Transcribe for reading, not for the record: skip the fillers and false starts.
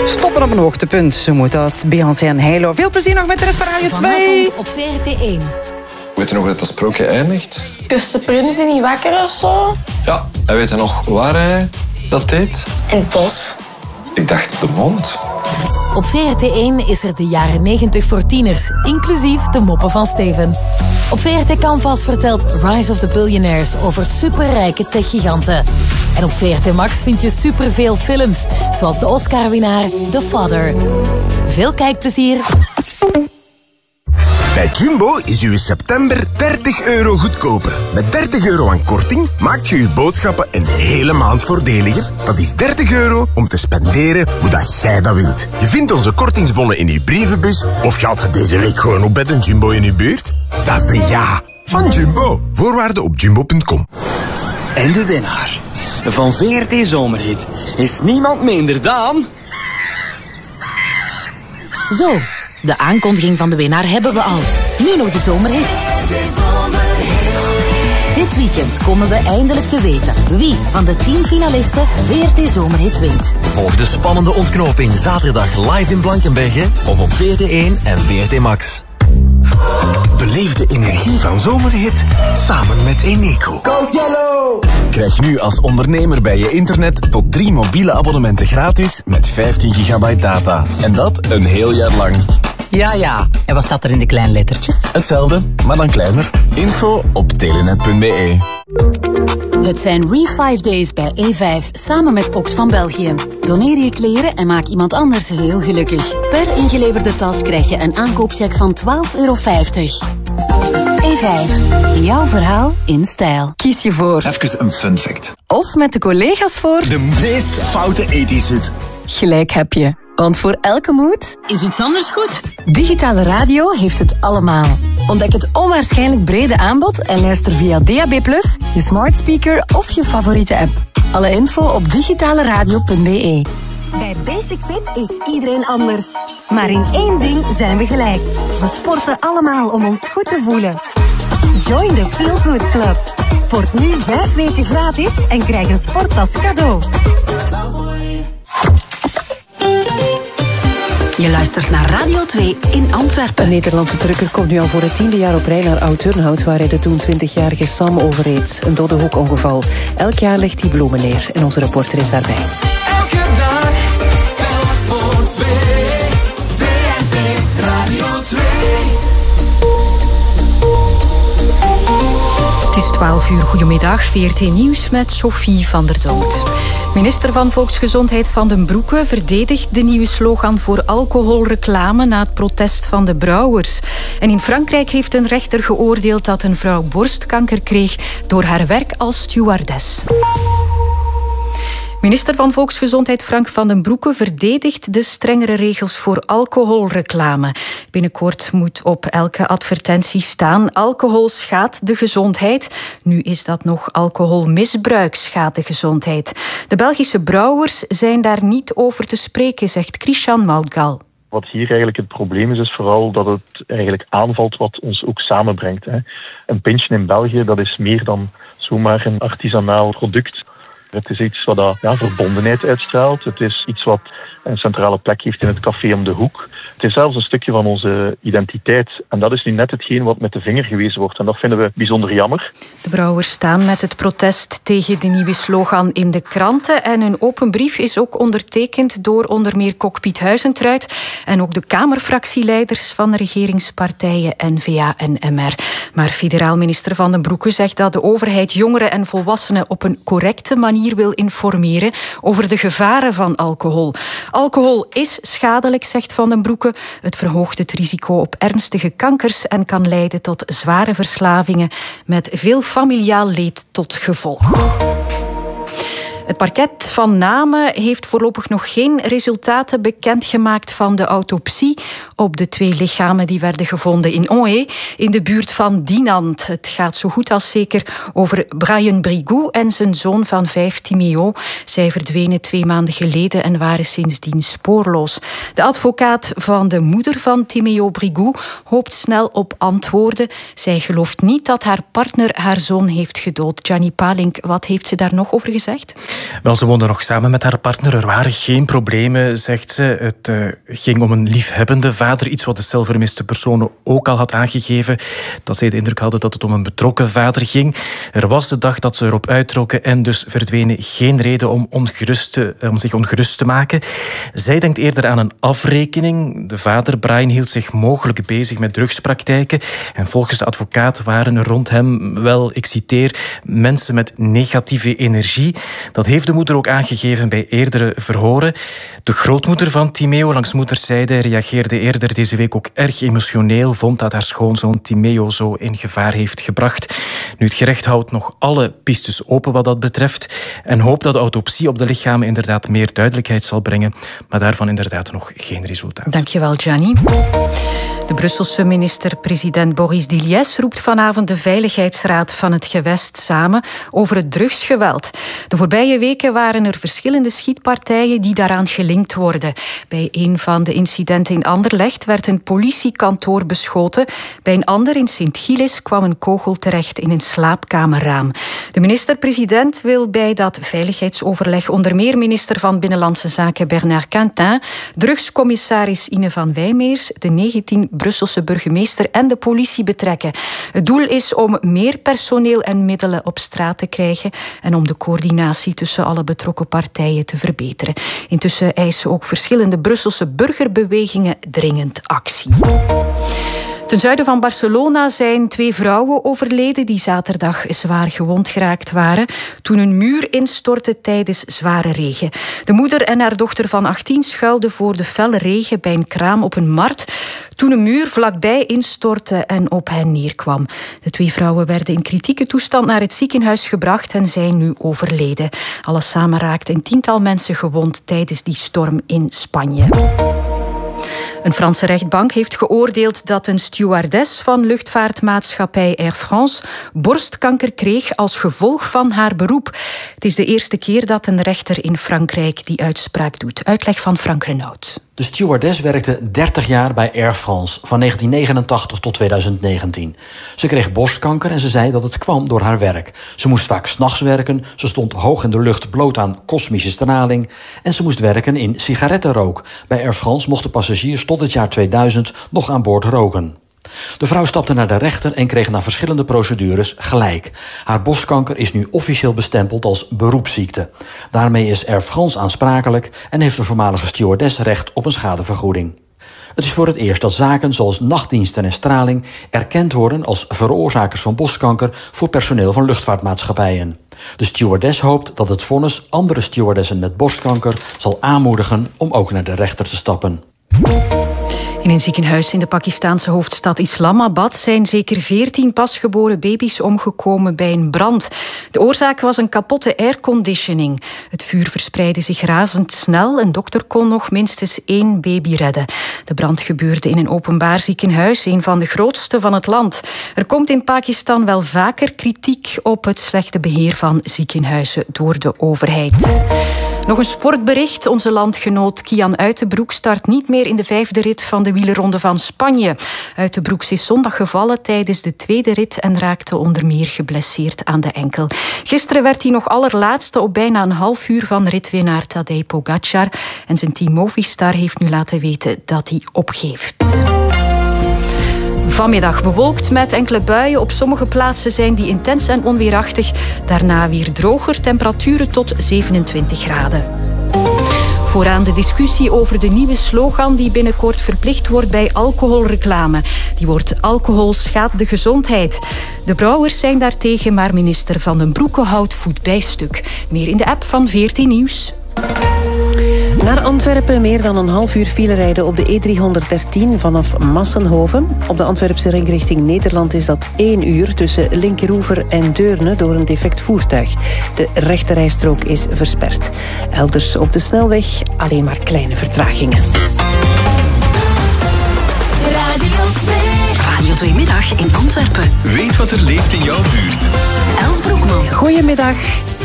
Stoppen op een hoogtepunt, zo moet dat. Beyoncé en Halo. Veel plezier nog met de rest van Radio 2. Vanavond op VRT 1. Weet je nog hoe dat sprookje eindigt? Kust de prins niet wakker of zo? Ja, en weet je nog waar hij dat deed? In het bos. Ik dacht de mond. Op VRT 1 is er de jaren 90 voor tieners, inclusief de moppen van Steven. Op VRT Canvas vertelt Rise of the Billionaires over superrijke techgiganten. En op VRT Max vind je superveel films, zoals de Oscar-winnaar The Father. Veel kijkplezier. Bij Jumbo is uw september €30 goedkoper. Met €30 aan korting maakt je uw boodschappen een hele maand voordeliger. Dat is €30 om te spenderen hoe dat jij dat wilt. Je vindt onze kortingsbonnen in uw brievenbus of gaat je deze week gewoon op bij een Jumbo in uw buurt? Dat is de ja van Jumbo. Voorwaarden op jumbo.com. En de winnaar van VRT Zomerhit is niemand minder dan... Zo, de aankondiging van de winnaar hebben we al. Nu nog de zomerhit. Dit weekend komen we eindelijk te weten wie van de 10 finalisten VRT Zomerhit wint. Volg de spannende ontknoping zaterdag live in Blankenberge of op VRT 1 en VRT Max. Beleef de energie van Zomerhit samen met Eneco. Go Jello! Krijg nu als ondernemer bij je internet tot 3 mobiele abonnementen gratis met 15 gigabyte data. En dat een heel jaar lang. Ja. En wat staat er in de kleine lettertjes? Hetzelfde, maar dan kleiner. Info op telenet.be. Het zijn Re5 Days bij E5, samen met Ox van België. Doneer je kleren en maak iemand anders heel gelukkig. Per ingeleverde tas krijg je een aankoopcheck van €12,50. E5, jouw verhaal in stijl. Kies je voor. Even een fun fact. Of met de collega's voor. De meest foute 80s hit. Gelijk heb je. Want voor elke moed is iets anders goed. Digitale radio heeft het allemaal. Ontdek het onwaarschijnlijk brede aanbod en luister via DAB+, je smart speaker of je favoriete app. Alle info op digitaleradio.be. Bij Basic Fit is iedereen anders. Maar in één ding zijn we gelijk. We sporten allemaal om ons goed te voelen. Join the Feel Good Club. Sport nu 5 weken gratis en krijg een sporttas cadeau. Je luistert naar Radio 2 in Antwerpen. Een Nederlandse trucker komt nu al voor het 10e jaar op rij naar Oud-Turnhout, waar hij de toen 20-jarige Sam overreed. Een dode hoekongeval. Elk jaar legt hij bloemen neer en onze reporter is daarbij. Elke dag, telk voor 2. VRT Radio 2. Het is 12 uur. Goedemiddag. VRT Nieuws met Sophie van der Dood. Minister van Volksgezondheid Van den Broeke verdedigt de nieuwe slogan voor alcoholreclame na het protest van de brouwers. En in Frankrijk heeft een rechter geoordeeld dat een vrouw borstkanker kreeg door haar werk als stewardess. Minister van Volksgezondheid Frank Van den Broeke verdedigt de strengere regels voor alcoholreclame. Binnenkort moet op elke advertentie staan: alcohol schaadt de gezondheid. Nu is dat nog: alcoholmisbruik schaadt de gezondheid. De Belgische brouwers zijn daar niet over te spreken, zegt Christian Moutgal. Wat hier eigenlijk het probleem is vooral dat het eigenlijk aanvalt wat ons ook samenbrengt. Een pintje in België, dat is meer dan zomaar een artisanaal product. Het is iets wat verbondenheid uitstraalt. Het is iets wat een centrale plek heeft in het café om de hoek. Het is zelfs een stukje van onze identiteit. En dat is nu net hetgeen wat met de vinger gewezen wordt. En dat vinden we bijzonder jammer. De brouwers staan met het protest tegen de nieuwe slogan in de kranten. En hun open brief is ook ondertekend door onder meer Kok Piet Huizentruid en ook de Kamerfractieleiders van de regeringspartijen N-VA en MR. Maar federaal minister Van den Broeke zegt dat de overheid jongeren en volwassenen op een correcte manier wil informeren over de gevaren van alcohol. Alcohol is schadelijk, zegt Van den Broeke. Het verhoogt het risico op ernstige kankers en kan leiden tot zware verslavingen met veel familiaal leed tot gevolg. Het parket van Namen heeft voorlopig nog geen resultaten bekendgemaakt van de autopsie op de 2 lichamen die werden gevonden in Onhé, in de buurt van Dinant. Het gaat zo goed als zeker over Brian Brigou en zijn zoon van 5, Timéo. Zij verdwenen 2 maanden geleden en waren sindsdien spoorloos. De advocaat van de moeder van Timéo Brigou hoopt snel op antwoorden. Zij gelooft niet dat haar partner haar zoon heeft gedood. Gianni Palink, wat heeft ze daar nog over gezegd? Wel, ze woonde nog samen met haar partner. Er waren geen problemen, zegt ze. Het ging om een liefhebbende vader. Iets wat de zelfvermiste personen ook al had aangegeven. Dat zij de indruk hadden dat het om een betrokken vader ging. Er was de dag dat ze erop uittrokken en dus verdwenen geen reden om zich ongerust te maken. Zij denkt eerder aan een afrekening. De vader, Brian, hield zich mogelijk bezig met drugspraktijken. En volgens de advocaat waren er rond hem, wel, ik citeer, mensen met negatieve energie. Dat heeft de moeder ook aangegeven bij eerdere verhoren. De grootmoeder van Timeo, langs moederszijde, reageerde eerder deze week ook erg emotioneel. Vond dat haar schoonzoon Timeo zo in gevaar heeft gebracht. Nu, het gerecht houdt nog alle pistes open wat dat betreft. En hoopt dat de autopsie op de lichamen inderdaad meer duidelijkheid zal brengen. Maar daarvan inderdaad nog geen resultaat. Dankjewel, Gianni. De Brusselse minister-president Boris Diliès roept vanavond de Veiligheidsraad van het gewest samen over het drugsgeweld. De voorbije weken waren er verschillende schietpartijen die daaraan gelinkt worden. Bij een van de incidenten in Anderlecht werd een politiekantoor beschoten. Bij een ander in Sint-Gilles kwam een kogel terecht in een slaapkamerraam. De minister-president wil bij dat veiligheidsoverleg onder meer minister van Binnenlandse Zaken Bernard Quintin, drugscommissaris Ine van Wijmeers, de 19 Brusselse burgemeester en de politie betrekken. Het doel is om meer personeel en middelen op straat te krijgen en om de coördinatie tussen alle betrokken partijen te verbeteren. Intussen eisen ook verschillende Brusselse burgerbewegingen dringend actie. Ten zuiden van Barcelona zijn 2 vrouwen overleden die zaterdag zwaar gewond geraakt waren toen een muur instortte tijdens zware regen. De moeder en haar dochter van 18 schuilden voor de felle regen bij een kraam op een markt toen een muur vlakbij instortte en op hen neerkwam. De 2 vrouwen werden in kritieke toestand naar het ziekenhuis gebracht en zijn nu overleden. Alles samen raakten een 10-tal mensen gewond tijdens die storm in Spanje. Een Franse rechtbank heeft geoordeeld dat een stewardess van luchtvaartmaatschappij Air France borstkanker kreeg als gevolg van haar beroep. Het is de eerste keer dat een rechter in Frankrijk die uitspraak doet. Uitleg van Frank Renaud. De stewardess werkte 30 jaar bij Air France, van 1989 tot 2019. Ze kreeg borstkanker en ze zei dat het kwam door haar werk. Ze moest vaak 's nachts werken, ze stond hoog in de lucht bloot aan kosmische straling en ze moest werken in sigarettenrook. Bij Air France mochten passagiers tot het jaar 2000 nog aan boord roken. De vrouw stapte naar de rechter en kreeg na verschillende procedures gelijk. Haar borstkanker is nu officieel bestempeld als beroepsziekte. Daarmee is Air France aansprakelijk en heeft de voormalige stewardess recht op een schadevergoeding. Het is voor het eerst dat zaken zoals nachtdiensten en straling erkend worden als veroorzakers van borstkanker voor personeel van luchtvaartmaatschappijen. De stewardess hoopt dat het vonnis andere stewardessen met borstkanker zal aanmoedigen om ook naar de rechter te stappen. In een ziekenhuis in de Pakistaanse hoofdstad Islamabad zijn zeker 14 pasgeboren baby's omgekomen bij een brand. De oorzaak was een kapotte airconditioning. Het vuur verspreidde zich razendsnel. Een dokter kon nog minstens 1 baby redden. De brand gebeurde in een openbaar ziekenhuis, een van de grootste van het land. Er komt in Pakistan wel vaker kritiek op het slechte beheer van ziekenhuizen door de overheid. Nog een sportbericht. Onze landgenoot Kian Uitenbroek start niet meer in de 5e rit van de wielerronde van Spanje. Uitenbroeks is zondag gevallen tijdens de 2e rit en raakte onder meer geblesseerd aan de enkel. Gisteren werd hij nog allerlaatste op bijna een half uur van ritwinnaar Tadej Pogacar. En zijn team Movistar heeft nu laten weten dat hij opgeeft. Vanmiddag bewolkt met enkele buien. Op sommige plaatsen zijn die intens en onweerachtig. Daarna weer droger, temperaturen tot 27 graden. Vooraan de discussie over de nieuwe slogan die binnenkort verplicht wordt bij alcoholreclame. Die wordt alcohol schaadt de gezondheid. De brouwers zijn daartegen, maar minister Van den Broeke houdt voet bij stuk. Meer in de app van VRT Nieuws. Naar Antwerpen meer dan een half uur file rijden op de E313 vanaf Massenhoven. Op de Antwerpse ring richting Nederland is dat 1 uur tussen Linkeroever en Deurne door een defect voertuig. De rechterrijstrook is versperd. Elders op de snelweg alleen maar kleine vertragingen. Radio 2 Middag in Antwerpen. Weet wat er leeft in jouw buurt. Els Broekmans. Goedemiddag.